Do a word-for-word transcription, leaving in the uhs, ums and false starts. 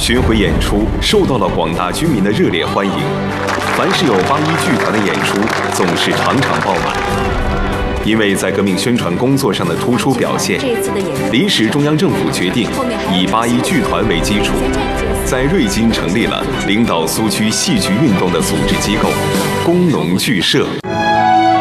巡回演出受到了广大居民的热烈欢迎，凡是有八一剧团的演出，总是场场爆满。因为在革命宣传工作上的突出表现，临时中央政府决定以八一剧团为基础，在瑞金成立了领导苏区戏剧运动的组织机构——工农剧社。